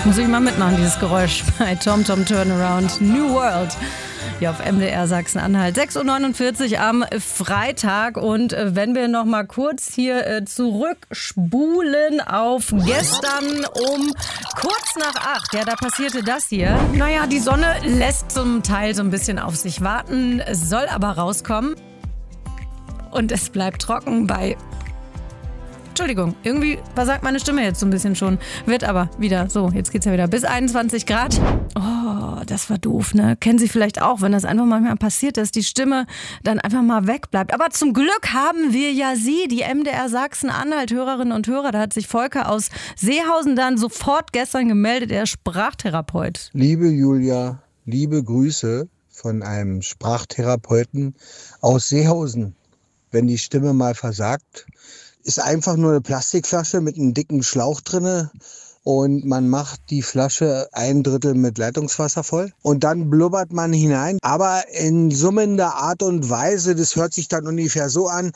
Muss ich mal mitmachen, dieses Geräusch bei TomTom Turnaround New World. Hier auf MDR Sachsen-Anhalt. 6.49 Uhr am Freitag. Und wenn wir noch mal kurz hier zurückspulen auf gestern um kurz nach 8. Ja, da passierte das hier. Naja, die Sonne lässt zum Teil so ein bisschen auf sich warten, soll aber rauskommen. Und es bleibt trocken bei... Entschuldigung, irgendwie versagt meine Stimme jetzt so ein bisschen schon. Wird aber wieder so, jetzt geht's ja wieder bis 21 Grad. Oh, das war doof, ne? Kennen Sie vielleicht auch, wenn das einfach manchmal passiert, dass die Stimme dann einfach mal wegbleibt. Aber zum Glück haben wir ja Sie, die MDR Sachsen-Anhalt Hörerinnen und Hörer. Da hat sich Volker aus Seehausen dann sofort gestern gemeldet, er ist Sprachtherapeut. Liebe Julia, liebe Grüße von einem Sprachtherapeuten aus Seehausen. Wenn die Stimme mal versagt, ist einfach nur eine Plastikflasche mit einem dicken Schlauch drinne und man macht die Flasche 1/3 mit Leitungswasser voll und dann blubbert man hinein, aber in summender Art und Weise, das hört sich dann ungefähr so an.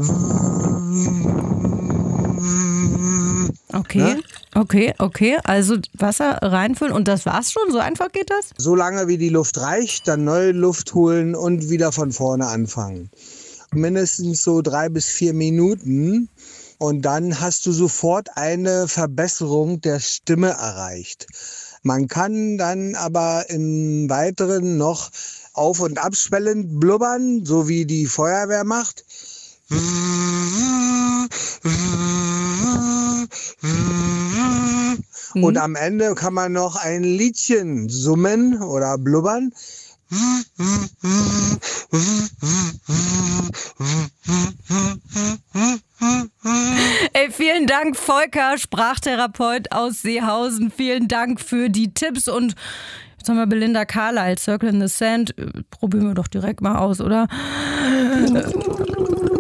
Okay, also Wasser reinfüllen und das war's schon? So einfach geht das? So lange wie die Luft reicht, dann neue Luft holen und wieder von vorne anfangen. Mindestens so 3 bis 4 Minuten und dann hast du sofort eine Verbesserung der Stimme erreicht. Man kann dann aber im Weiteren noch auf- und abschwellend blubbern, so wie die Feuerwehr macht. Und am Ende kann man noch ein Liedchen summen oder blubbern. Ey, vielen Dank, Volker, Sprachtherapeut aus Seehausen. Vielen Dank für die Tipps und jetzt haben wir Belinda Carlisle, Circle in the Sand. Probieren wir doch direkt mal aus, oder?